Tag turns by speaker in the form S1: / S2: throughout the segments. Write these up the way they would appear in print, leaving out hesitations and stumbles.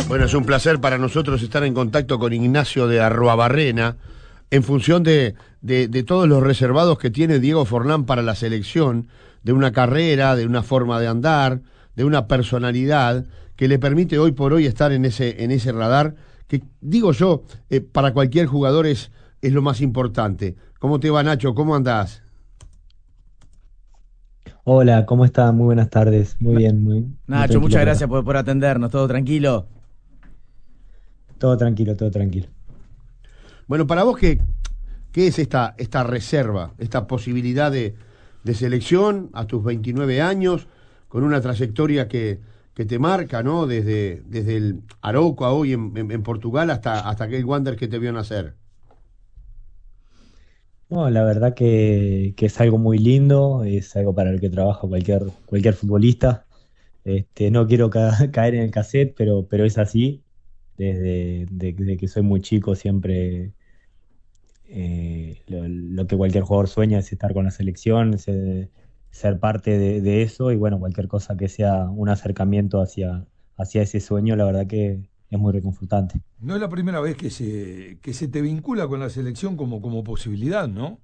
S1: Bueno, es un placer para nosotros estar en contacto con Ignacio de Arruabarrena en función de todos los reservados que tiene Diego Forlán para la selección, de una carrera, de una forma de andar, de una personalidad que le permite hoy por hoy estar en ese radar, que digo yo, para cualquier jugador es lo más importante. ¿Cómo te va, Nacho? ¿Cómo andás?
S2: Hola, ¿cómo está? Muy buenas tardes. Muy bien, muy
S3: Nacho,
S2: tranquilo
S3: muchas
S2: por acá.
S3: gracias por atendernos, todo tranquilo.
S2: Todo tranquilo, todo tranquilo.
S1: Bueno, para vos, ¿qué es esta reserva, esta posibilidad de selección a tus 29 años, con una trayectoria que te marca, ¿no? Desde el Arauco a hoy en Portugal hasta aquel Wander que te vio nacer.
S2: No, la verdad que es algo muy lindo, es algo para el que trabaja cualquier futbolista. No quiero caer en el cassette, pero es así. Desde que soy muy chico siempre lo que cualquier jugador sueña es estar con la selección, ser parte de eso y bueno, cualquier cosa que sea un acercamiento hacia ese sueño, la verdad que es muy reconfortante.
S4: No es la primera vez que se te vincula con la selección como posibilidad, ¿no?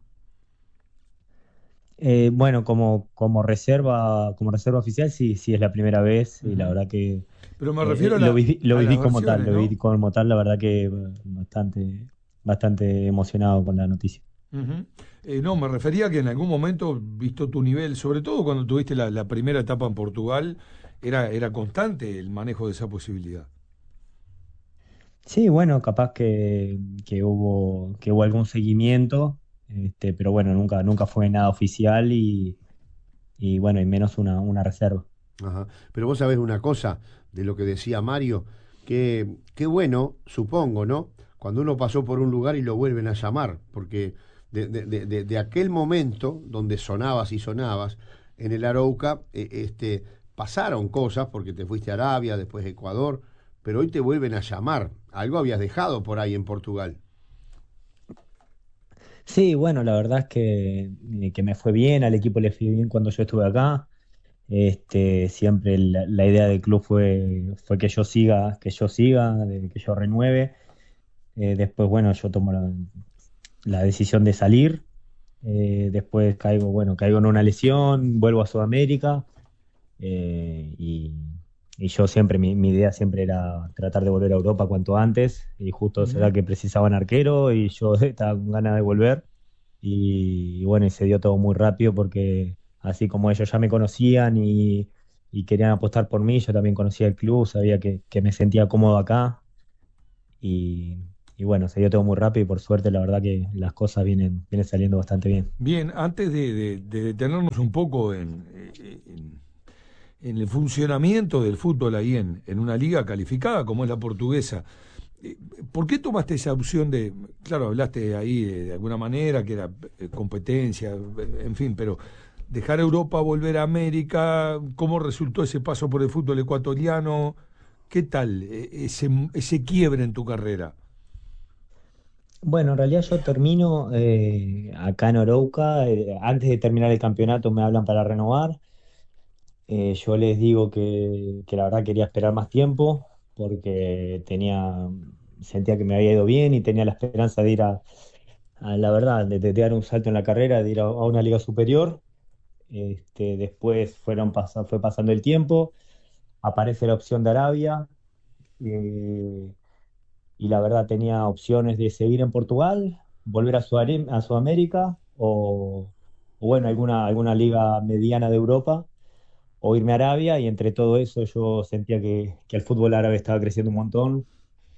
S2: Bueno, como reserva oficial, sí, sí es la primera vez y la
S4: Ujú.
S2: verdad que
S4: Pero me refiero
S2: lo
S4: a las
S2: viví como tal,
S4: versiones,
S2: lo viví
S4: ¿no?
S2: como tal, la verdad que bastante emocionado con la noticia.
S4: Ujú. No, me refería a que en algún momento, visto tu nivel, sobre todo cuando tuviste la primera etapa en Portugal, era constante el manejo de esa posibilidad.
S2: Sí, bueno, capaz que hubo algún seguimiento, pero bueno, nunca fue nada oficial y bueno, y menos una reserva.
S1: Ajá. Pero vos sabés una cosa de lo que decía Mario, que qué bueno, supongo, ¿no? Cuando uno pasó por un lugar y lo vuelven a llamar, porque de aquel momento donde sonabas y sonabas en el Arauca, pasaron cosas, porque te fuiste a Arabia, después a Ecuador, pero hoy te vuelven a llamar. Algo habías dejado por ahí en Portugal.
S2: Sí, bueno, la verdad es que me fue bien, al equipo le fue bien cuando yo estuve acá. Siempre la idea del club fue que yo siga, que yo renueve. Después, bueno, yo tomo la decisión de salir. Después caigo en una lesión, vuelvo a Sudamérica. eh, y, y yo siempre, mi idea siempre era tratar de volver a Europa cuanto antes. Y justo se da
S4: Ujú.
S2: que precisaban arquero y yo estaba con ganas de volver. Y bueno, y se dio todo muy rápido porque así como ellos ya me conocían y querían apostar por mí, yo también conocía el club, sabía que me sentía cómodo acá y, y bueno, se dio todo muy rápido y por suerte la verdad que las cosas vienen saliendo bastante bien.
S4: Bien, antes de detenernos un poco en el funcionamiento del fútbol ahí en una liga calificada como es la portuguesa, eh, ¿por qué tomaste esa opción claro, hablaste ahí de alguna manera que era competencia, en fin, pero dejar Europa, volver a América, ¿cómo resultó ese paso por el fútbol ecuatoriano? ¿Qué tal ese quiebre en tu carrera?
S2: Bueno, en realidad yo termino acá en Orouca, antes de terminar el campeonato me hablan para renovar. Yo les digo que la verdad quería esperar más tiempo porque sentía que me había ido bien y tenía la esperanza de ir a la verdad, de dar un salto en la carrera, de ir a una liga superior. Después fue pasando el tiempo, aparece la opción de Arabia eh, y la verdad tenía opciones de seguir en Portugal, volver a Sudamérica o bueno, alguna liga mediana de Europa o irme a Arabia y entre todo eso yo sentía que el fútbol árabe estaba creciendo un montón.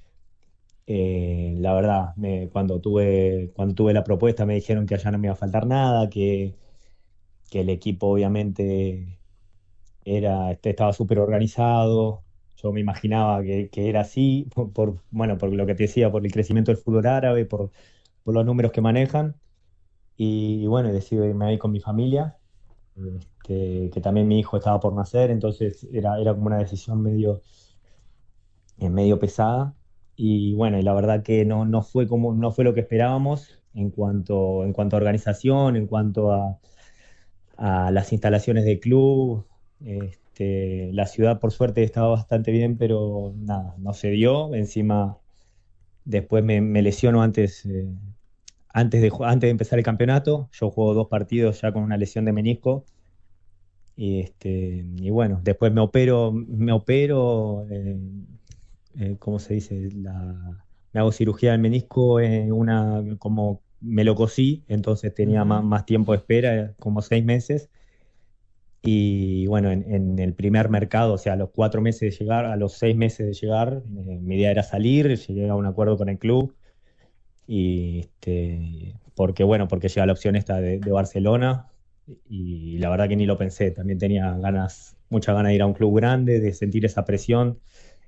S2: La verdad, cuando tuve la propuesta me dijeron que allá no me iba a faltar nada, que el equipo obviamente estaba súper organizado. Yo me imaginaba que era así, bueno, por lo que te decía, por el crecimiento del fútbol árabe, por los números que manejan. Y bueno, decidí irme ahí con mi familia, que también mi hijo estaba por nacer, entonces era como una decisión medio pesada. Y bueno, y la verdad que no fue lo que esperábamos en cuanto a organización, en cuanto a las instalaciones del club. La ciudad por suerte estaba bastante bien, pero nada, no se dio. Encima después me lesiono antes de empezar el campeonato. Yo juego 2 partidos ya con una lesión de menisco. Y bueno, después ¿cómo se dice? Me hago cirugía del menisco, como me lo cosí, entonces tenía
S4: Ujú.
S2: más tiempo de espera, como 6 meses. Y bueno, en el primer mercado, o sea, a los 4 meses de llegar, a los 6 meses de llegar, mi idea era salir, llegué a un acuerdo con el club. Porque llega la opción esta de Barcelona, y la verdad que ni lo pensé. También tenía muchas ganas de ir a un club grande, de sentir esa presión.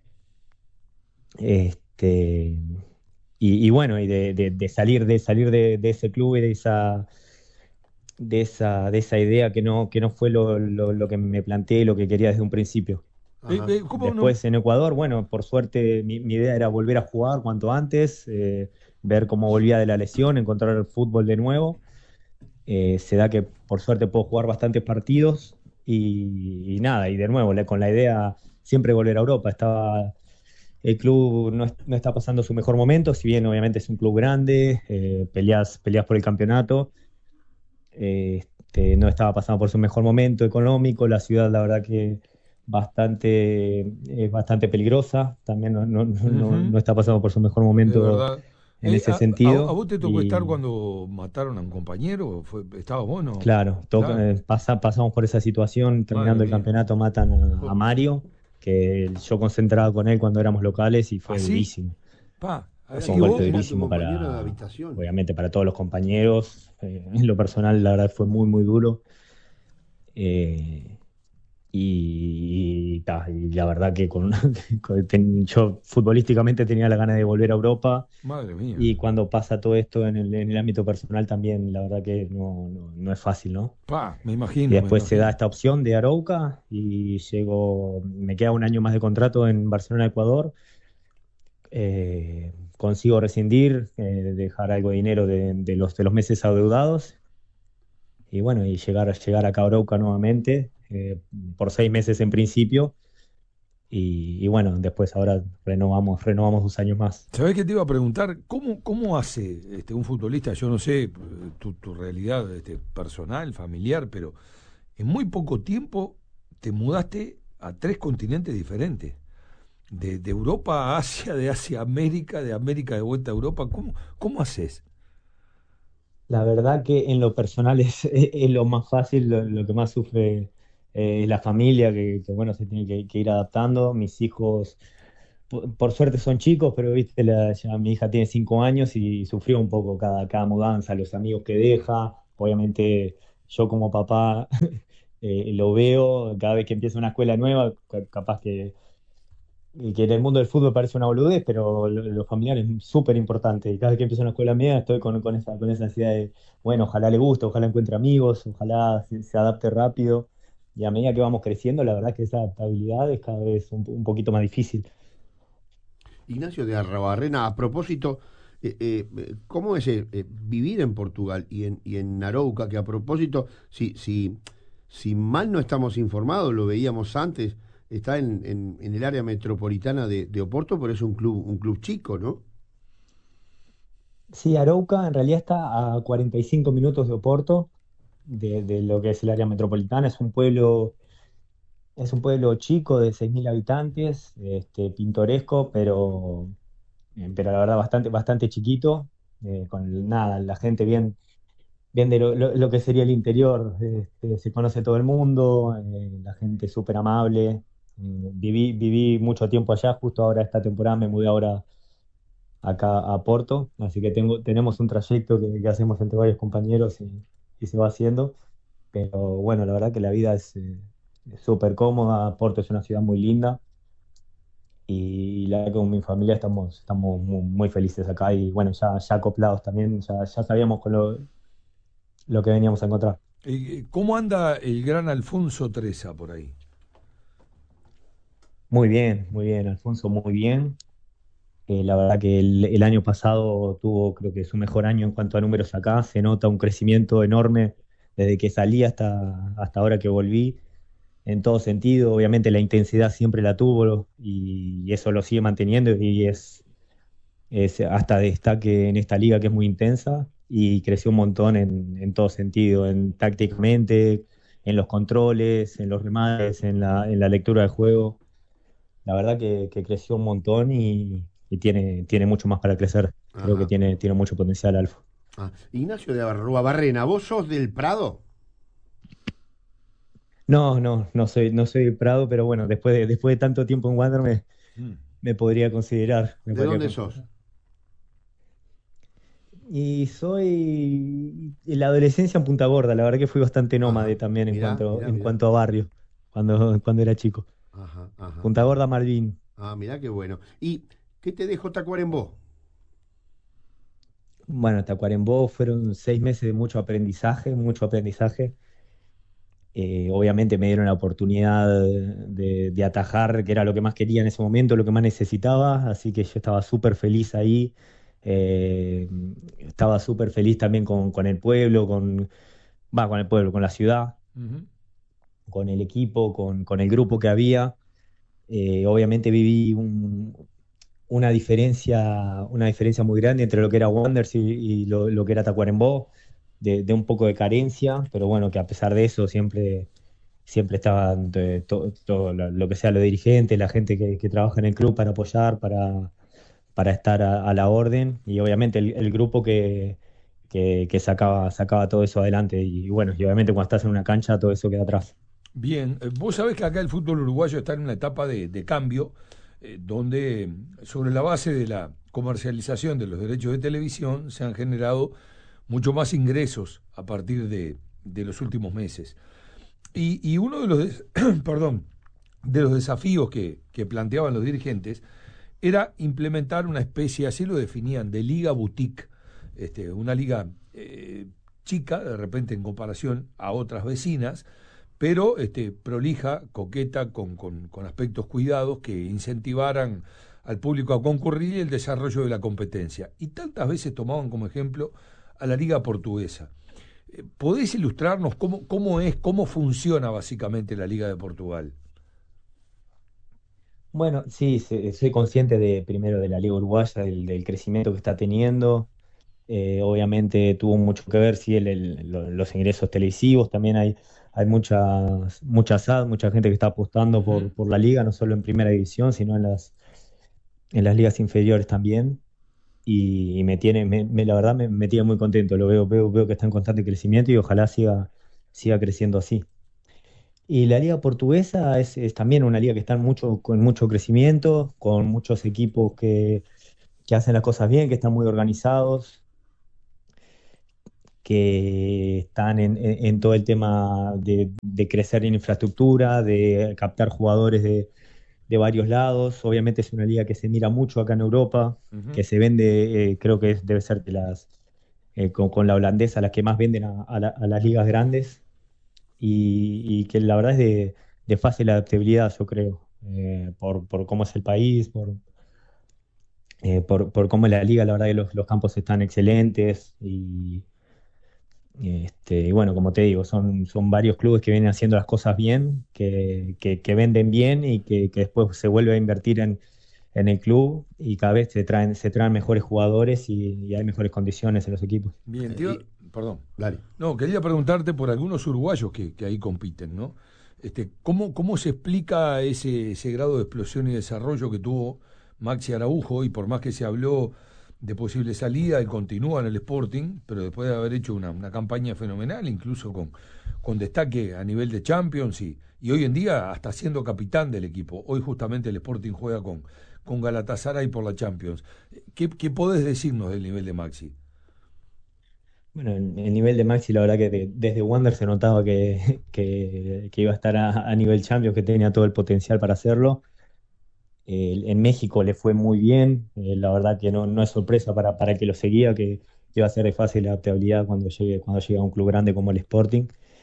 S2: Este, y bueno, y de salir de ese club y de esa idea que no fue lo que me planteé, lo que quería desde un principio.
S1: Ajá.
S4: ¿Cómo no?
S2: Después en Ecuador, bueno, por suerte mi idea era volver a jugar cuanto antes, ver cómo volvía de la lesión, encontrar el fútbol de nuevo. Se da que por suerte puedo jugar bastantes partidos, y nada, y de nuevo, con la idea siempre de volver a Europa. El club no está pasando su mejor momento, si bien obviamente es un club grande, peleas por el campeonato. No estaba pasando por su mejor momento económico. La ciudad, la verdad que es bastante peligrosa, también
S4: Ujú.
S2: no está pasando por su mejor
S4: De
S2: momento
S4: verdad.
S2: en ese
S4: ¿A
S2: sentido.
S4: vos te tocó estar
S2: Y
S4: cuando mataron a un compañero? ¿Estabas vos, no?
S2: claro,
S4: Claro,
S2: pasamos por esa situación.
S4: madre
S2: Terminando el
S4: mía.
S2: campeonato matan a Mario, que yo concentraba con él cuando éramos locales, y fue
S4: ¿Así?
S2: durísimo.
S1: Era,
S2: Fue un
S4: ¿Y
S2: golpe
S4: vos?
S1: era tu
S2: durísimo
S1: compañero de habitación.
S2: obviamente para todos los compañeros. En lo personal, la verdad, fue muy, muy duro. Eh, y la verdad que yo futbolísticamente tenía la gana de volver a Europa.
S4: Madre mía.
S2: Y cuando pasa todo esto en el ámbito personal también, la verdad que no es fácil, ¿no?
S4: Me
S2: Y
S4: imagino, me
S2: después se da
S4: imagino.
S2: esta opción de Arauca, y me queda un año más de contrato en Barcelona, Ecuador. Consigo rescindir, dejar algo de dinero de los meses adeudados, y bueno, y llegar acá a Arauca nuevamente, por 6 meses en principio. Y bueno, después ahora renovamos 2 años más.
S4: ¿Sabés qué te iba a preguntar? ¿Cómo hace un futbolista? Yo no sé tu realidad personal, familiar, pero en muy poco tiempo te mudaste a 3 continentes diferentes. De Europa a Asia, de Asia a América, de América de vuelta a Europa. ¿Cómo haces?
S2: La verdad que en lo personal es lo más fácil. Lo que más sufre es la familia, bueno, se tiene que ir adaptando. Mis hijos, por suerte, son chicos, pero viste, ya mi hija tiene 5 años y sufrió un poco cada mudanza, los amigos que deja. Obviamente yo como papá lo veo cada vez que empieza una escuela nueva, capaz que en el mundo del fútbol parece una boludez, pero lo familiar es súper importante. Y cada vez que empiezo una escuela mía estoy con esa ansiedad de, bueno, ojalá le guste, ojalá encuentre amigos, ojalá se adapte rápido. Y a medida que vamos creciendo, la verdad que esa adaptabilidad es cada vez un poquito más difícil.
S1: Ignacio de Arrabarrena, a propósito, ¿cómo es vivir en Portugal y en Arouca? Que a propósito, si mal no estamos informados, lo veíamos antes, está en el área metropolitana de Oporto, pero es un club chico, ¿no?
S2: Sí, Arouca en realidad está a 45 minutos de Oporto, de lo que es el área metropolitana. Es un pueblo chico de 6.000 habitantes, pintoresco, pero la verdad bastante, bastante chiquito, con nada, la gente bien, bien de lo que sería el interior. Se conoce todo el mundo, la gente es súper amable. Viví mucho tiempo allá. Justo ahora esta temporada me mudé ahora acá a Porto, así que tenemos un trayecto que hacemos entre varios compañeros, y se va haciendo. Pero bueno, la verdad que la vida es súper cómoda. Porto es una ciudad muy linda, y la verdad que con mi familia estamos muy, muy felices acá, y bueno, ya acoplados también. Ya sabíamos con lo que veníamos a encontrar.
S4: ¿Cómo anda el gran Alfonso Treza por ahí?
S2: Muy bien, Alfonso, muy bien. La verdad que el año pasado tuvo, creo que, su mejor año en cuanto a números acá. Se nota un crecimiento enorme desde que salí hasta ahora que volví. en todo sentido. Obviamente la intensidad siempre la tuvo y eso lo sigue manteniendo y es hasta destaque en esta liga que es muy intensa y creció un montón en todo sentido, en tácticamente, en los controles, en los remates, en la lectura del juego. La verdad que creció un montón y tiene mucho más para crecer. Creo que
S1: Ajá.
S2: tiene mucho potencial, Alfa.
S1: Ignacio de Arruabarrena, ¿vos sos del Prado?
S2: No soy Prado, pero bueno, después de tanto tiempo en Wander
S4: Mm.
S2: me podría considerar, me
S1: ¿De
S2: podría
S1: dónde sos?
S2: considerar. Y soy en la adolescencia en Punta Gorda, la verdad que fui bastante nómade
S1: Ajá.
S2: también en
S1: Mirá,
S2: cuanto,
S1: mirá,
S2: en
S1: mirá.
S2: cuanto a barrio, cuando era chico.
S1: Ajá, ajá,
S2: Punta
S1: ajá.
S2: Gorda, Malvin.
S1: Mirá qué bueno. ¿Y qué te dejó Tacuarembó?
S2: Bueno, Tacuarembó fueron 6 meses de mucho aprendizaje, mucho aprendizaje. Obviamente me dieron la oportunidad de atajar, que era lo que más quería en ese momento, lo que más necesitaba, así que yo estaba súper feliz ahí. Eh, Estaba súper feliz también con el pueblo, con el pueblo, con la ciudad,
S4: Ujú.
S2: con el equipo, con el grupo que había. Obviamente viví una diferencia muy grande entre lo que era Wanderers y lo que era Tacuarembó, de un poco de carencia, pero bueno, que a pesar de eso siempre estaban todo lo que sea los dirigentes, la gente que trabaja en el club para apoyar, para estar a la orden, y obviamente el grupo que sacaba todo eso adelante. Y bueno, y obviamente cuando estás en una cancha todo eso queda atrás.
S4: Bien, vos sabés que acá el fútbol uruguayo está en una etapa de cambio, donde sobre la base de la comercialización de los derechos de televisión se han generado mucho más ingresos a partir de los últimos meses. Y uno de los, perdón, de los desafíos que planteaban los dirigentes era implementar una especie, así lo definían, de liga boutique, una liga chica, de repente en comparación a otras vecinas, pero prolija, coqueta, con aspectos cuidados que incentivaran al público a concurrir y el desarrollo de la competencia. Y tantas veces tomaban como ejemplo a la liga portuguesa. ¿Podés ilustrarnos cómo funciona básicamente la Liga de Portugal?
S2: Bueno, sí, soy consciente primero de la Liga Uruguaya, del crecimiento que está teniendo. Obviamente tuvo mucho que ver, sí, los ingresos televisivos. También hay mucha gente que está apostando
S4: Ujú.
S2: por la liga, no solo en primera división, sino en las ligas inferiores también. Y la verdad me tiene muy contento. Lo veo que está en constante crecimiento y ojalá siga creciendo así. Y la liga portuguesa es también una liga que está con mucho crecimiento, con muchos equipos que hacen las cosas bien, que están muy organizados, que están en todo el tema de crecer en infraestructura, de captar jugadores de varios lados. Obviamente es una liga que se mira mucho acá en Europa,
S4: Ujú.
S2: que se vende, creo que debe ser con la holandesa, las que más venden a las ligas grandes y que la verdad es de fácil adaptabilidad, yo creo, por cómo es el país, por cómo es la liga. La verdad que los campos están excelentes y bueno, como te digo, son varios clubes que vienen haciendo las cosas bien, que venden bien y que después se vuelve a invertir en el club y cada vez se traen mejores jugadores y hay mejores condiciones en los equipos.
S4: Bien,
S1: Eh, y-
S4: perdón.
S1: Dale.
S4: No, quería preguntarte por algunos uruguayos que ahí compiten, ¿no? ¿Cómo se explica ese grado de explosión y desarrollo que tuvo Maxi Araujo? Y por más que se habló de posible salida, él continúa en el Sporting, pero después de haber hecho una campaña fenomenal, incluso con destaque a nivel de Champions y hoy en día hasta siendo capitán del equipo. Hoy justamente el Sporting juega con Galatasaray por la Champions. ¿Qué podés decirnos del nivel de Maxi?
S2: Bueno, el nivel de Maxi, la verdad que desde Wander se notaba que iba a estar a nivel Champions, que tenía todo el potencial para hacerlo. En México le fue muy bien, la verdad que no es sorpresa para el que lo seguía, que iba a ser de fácil adaptabilidad cuando llegue a un club grande como el Sporting.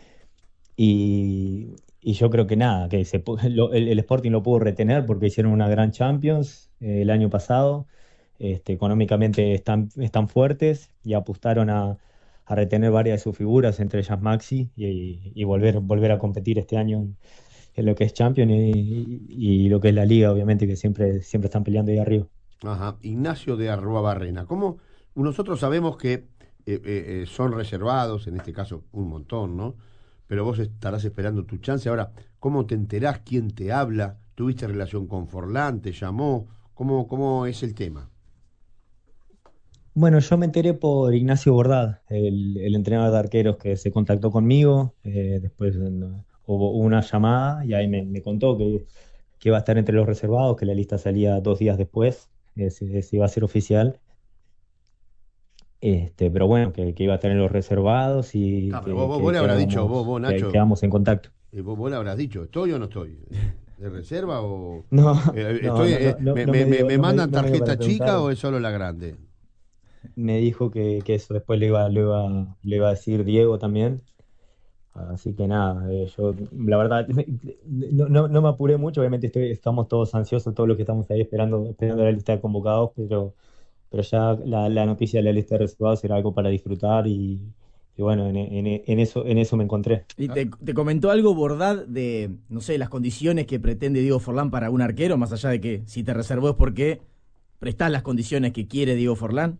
S2: Y yo creo que nada, que el Sporting lo pudo retener porque hicieron una gran Champions el año pasado. Económicamente están fuertes y apostaron a retener varias de sus figuras, entre ellas Maxi, y volver a competir este año en lo que es Champions y lo que es la Liga, obviamente, que siempre están peleando ahí arriba.
S1: Ajá, Ignacio de Arruabarrena. ¿Cómo? Nosotros sabemos que son reservados, en este caso un montón, ¿no? Pero vos estarás esperando tu chance. Ahora, ¿cómo te enterás? ¿Quién te habla? ¿Tuviste relación con Forlán? ¿Te llamó? ¿Cómo es el tema?
S2: Bueno, yo me enteré por Ignacio Bordad, el entrenador de arqueros que se contactó conmigo. Después hubo una llamada y ahí me contó que iba a estar entre los reservados, que la lista salía 2 días después, se iba a ser oficial. Pero bueno, que iba a estar en los reservados y
S1: Ah, pero vos le
S2: que
S1: habrás dicho, vos, Nacho,
S2: quedamos en contacto.
S1: vos le habrás dicho, ¿estoy o no estoy? ¿De reserva o
S2: No,
S1: estoy, me
S2: no
S1: mandan
S2: no me dio para
S1: tarjeta chica
S2: preguntar.
S1: o es solo la grande?
S2: Me dijo que eso después le iba a decir Diego también. Así que nada, yo la verdad no me apuré mucho, obviamente estamos todos ansiosos, todos los que estamos ahí esperando la lista de convocados, pero ya la noticia de la lista de reservados era algo para disfrutar y bueno, en eso me encontré.
S3: ¿Y te comentó algo Bordad de, no sé, las condiciones que pretende Diego Forlán para un arquero, más allá de que si te reservó es porque prestás las condiciones que quiere Diego Forlán?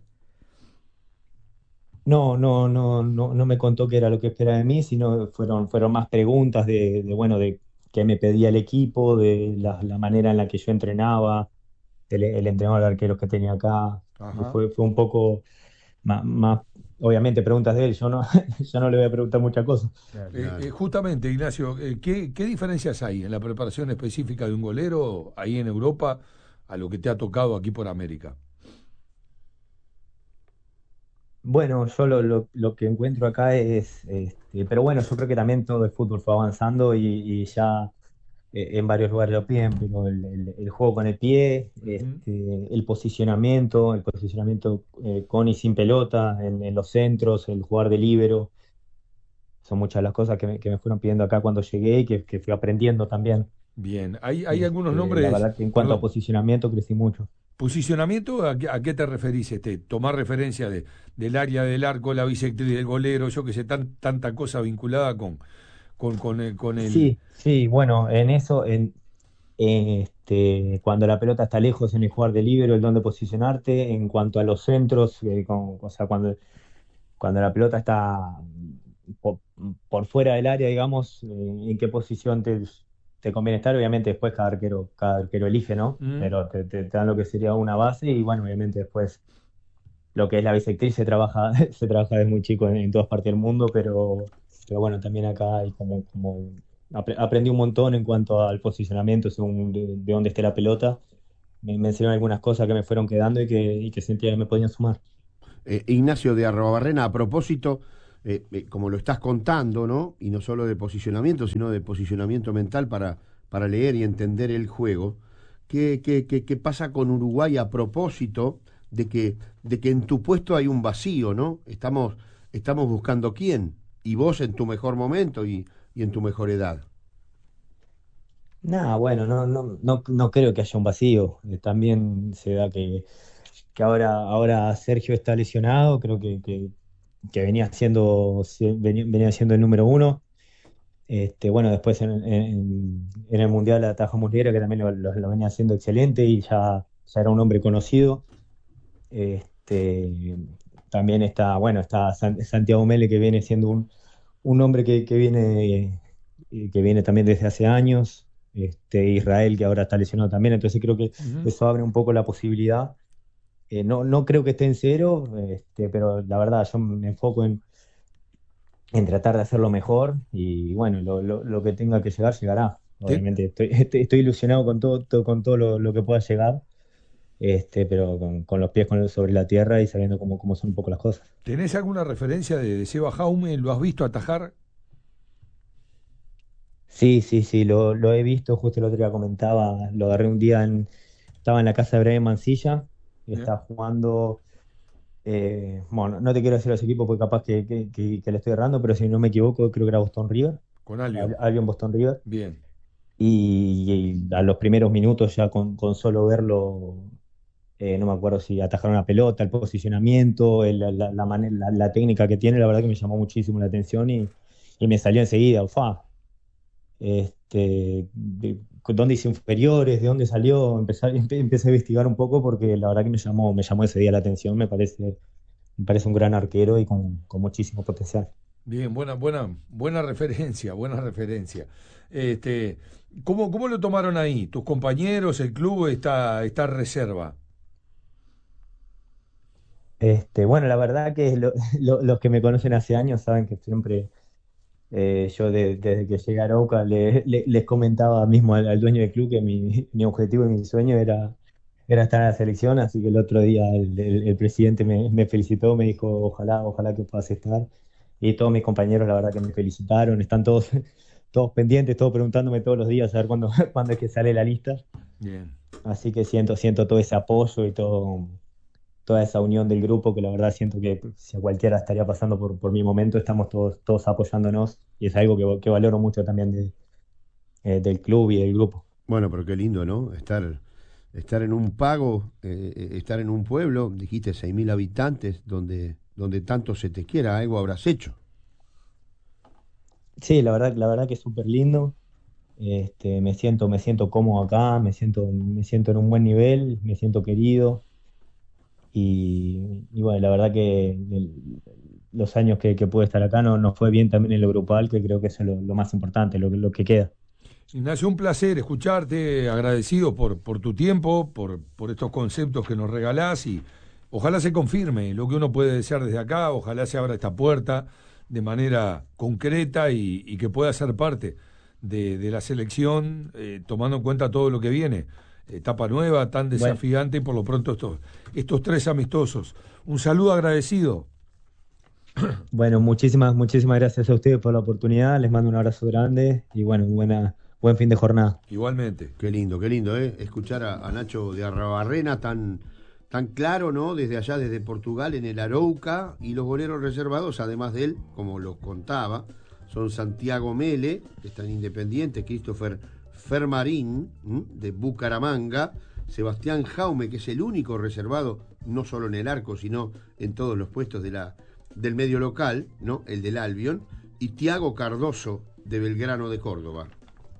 S2: No me contó qué era lo que esperaba de mí, sino fueron más preguntas bueno, de qué me pedía el equipo, de la manera en la que yo entrenaba, el entrenador de arqueros que tenía acá.
S4: Ajá.
S2: Fue un poco más, obviamente, preguntas de él. Yo no, yo no le voy a preguntar muchas cosas.
S1: Claro.
S4: Justamente, Ignacio, ¿qué diferencias hay en la preparación específica de un golero ahí en Europa a lo que te ha tocado aquí por América?
S2: Bueno, yo lo que encuentro acá pero bueno, yo creo que también todo el fútbol fue avanzando y ya en varios lugares lo piden, pero el juego con el pie,
S4: Ujú.
S2: el posicionamiento con y sin pelota, en los centros, el jugar de líbero, son muchas las cosas que me fueron pidiendo acá cuando llegué y que fui aprendiendo también.
S4: Bien, hay algunos
S2: La
S4: nombres,
S2: verdad que en cuanto a
S4: perdón,
S2: posicionamiento crecí mucho.
S4: posicionamiento, ¿a qué te referís? Tomar referencia del área del arco, la bisectriz del golero, yo que sé, tanta cosa vinculada con el.
S2: Sí, sí, bueno, en eso, cuando la pelota está lejos en el jugar de líbero, el dónde posicionarte, en cuanto a los centros, o sea, cuando la pelota está por, por fuera del área, digamos, en qué posición te conviene estar, obviamente después cada arquero elige, ¿no?
S4: ¿Mm?
S2: Pero te dan lo que sería una base y bueno, obviamente después lo que es la bisectriz se trabaja, se trabaja desde muy chico en todas partes del mundo, pero bueno, también acá hay como aprendí un montón en cuanto al posicionamiento según de dónde esté la pelota. Me enseñaron algunas cosas que me fueron quedando y que sentía que me podían sumar.
S1: Ignacio de Arruabarrena, a propósito, como lo estás contando, ¿no? Y no solo de posicionamiento, sino de posicionamiento mental para leer y entender el juego. ¿Qué pasa con Uruguay a propósito de que en tu puesto hay un vacío, ¿no? Estamos buscando quién, y vos en tu mejor momento y en tu mejor edad.
S2: Nada, bueno, no creo que haya un vacío. También se da que ahora Sergio está lesionado, creo que venía siendo el número uno. Bueno, después en el Mundial ataja Muslera, que también lo venía haciendo excelente y ya era un hombre conocido. Este, También está Santiago Mele, que viene siendo un hombre que viene también desde hace años. Israel, que ahora está lesionado también, entonces creo que
S4: Ujú.
S2: eso abre un poco la posibilidad. No creo que esté en cero, pero la verdad yo me enfoco en tratar de hacerlo mejor y bueno, lo que tenga que llegar, llegará.
S4: Ten-
S2: Obviamente estoy ilusionado con todo lo que pueda llegar, pero con los pies sobre la tierra y sabiendo cómo son un poco las cosas.
S4: ¿Tenés alguna referencia de Seba Jaume? ¿Lo has visto atajar?
S2: Sí, sí, sí, lo he visto, justo el otro día comentaba, lo agarré un día, estaba en la casa de Brian Mancilla, y
S4: Bien.
S2: estaba jugando, bueno, no te quiero decir los equipos porque capaz que le estoy errando, pero si no me equivoco, creo que era Boston River,
S4: Con Albion.
S2: Albion Boston River.
S4: Bien.
S2: Y a los primeros minutos ya con solo verlo, no me acuerdo si atajaron una pelota, el posicionamiento, la técnica que tiene, la verdad que me llamó muchísimo la atención y me salió enseguida, ¡ufa! dónde hice inferiores, de dónde salió, empecé a investigar un poco porque la verdad que me llamó ese día la atención, me parece un gran arquero y con muchísimo potencial.
S4: Bien, buena referencia, buena referencia. ¿Cómo lo tomaron ahí? ¿Tus compañeros, el club, esta reserva?
S2: Bueno, la verdad que los que me conocen hace años saben que siempre yo desde que llegué a Arauca les comentaba mismo al dueño del club que mi objetivo y mi sueño era estar en la selección, así que el otro día el presidente me felicitó, me dijo ojalá que puedas estar. Y todos mis compañeros la verdad que me felicitaron, están todos, todos pendientes, todos preguntándome todos los días a ver cuándo, cuándo es que sale la lista.
S4: Bien.
S2: Así que siento todo ese apoyo y toda esa unión del grupo, que la verdad siento que si a cualquiera estaría pasando por mi momento, estamos todos apoyándonos y es algo que valoro mucho también del club y del grupo.
S1: Bueno, pero qué lindo, ¿no? Estar en un pago, estar en un pueblo, dijiste 6.000 habitantes, donde tanto se te quiera, algo habrás hecho.
S2: Sí, la verdad que es súper lindo. Me siento cómodo acá, me siento en un buen nivel, me siento querido. Y bueno, la verdad que los años que pude estar acá no fue bien también en lo grupal, que creo que eso es lo más importante, lo que queda.
S4: Ignacio, un placer escucharte, agradecido por tu tiempo, por estos conceptos que nos regalás y ojalá se confirme lo que uno puede desear desde acá, ojalá se abra esta puerta de manera concreta y que pueda ser parte de la selección, tomando en cuenta todo lo que viene. Etapa nueva, tan desafiante y por lo pronto estos 3 amistosos. Un saludo agradecido.
S2: Bueno, muchísimas gracias a ustedes por la oportunidad, les mando un abrazo grande y bueno, buen fin de jornada.
S4: Igualmente.
S1: Qué lindo, escuchar a Nacho de Arruabarrena tan claro, ¿no? Desde allá, desde Portugal, en el Arauca, y los goleros reservados, además de él, como los contaba, son Santiago Mele, que está en Independiente, Christopher Fermarín, de Bucaramanga, Sebastián Jaume, que es el único reservado, no solo en el arco, sino en todos los puestos del medio local, ¿no? El del Albion, y Tiago Cardoso, de Belgrano de Córdoba.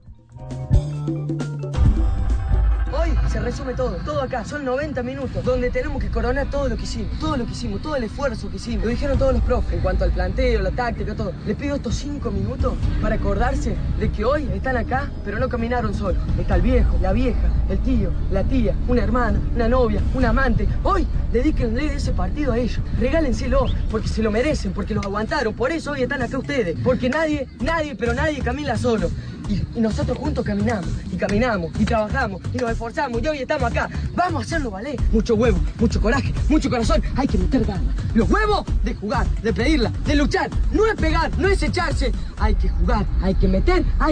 S5: Hoy se resume todo acá, son 90 minutos, donde tenemos que coronar todo lo que hicimos, todo el esfuerzo que hicimos. Lo dijeron todos los profes, en cuanto al planteo, la táctica, todo. Les pido estos 5 minutos para acordarse de que hoy están acá, pero no caminaron solos. Está el viejo, la vieja, el tío, la tía, una hermana, una novia, un amante. Hoy dedíquenle ese partido a ellos, regálenselo, porque se lo merecen, porque los aguantaron, por eso hoy están acá ustedes, porque nadie camina solo. Y nosotros juntos caminamos, y trabajamos, y nos esforzamos, y hoy estamos acá. Vamos a hacerlo valer. Mucho huevo, mucho coraje, mucho corazón. Hay que meter ganas. Los huevos de jugar, de pedirla, de luchar. No es pegar, no es echarse. Hay que jugar, hay que meter,